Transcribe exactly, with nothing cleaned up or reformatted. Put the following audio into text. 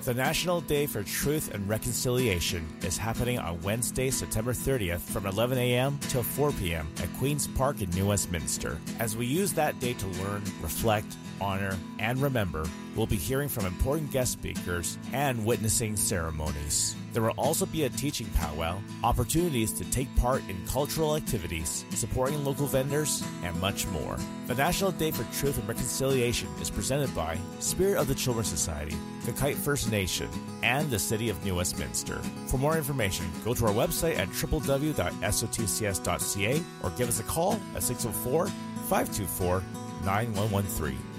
The National Day for Truth and Reconciliation is happening on Wednesday, September thirtieth from eleven a.m. till four p.m. at Queen's Park in New Westminster. As we use that day to learn, reflect, honor, and remember, we'll be hearing from important guest speakers and witnessing ceremonies. There will also be a teaching powwow, opportunities to take part in cultural activities, supporting local vendors, and much more. The National Day for Truth and Reconciliation is presented by Spirit of the Children's Society, Kakite First Nation, and the City of New Westminster. For more information, go to our website at w w w dot s o t c s dot c a or give us a call at six oh four, five two four, nine one one three.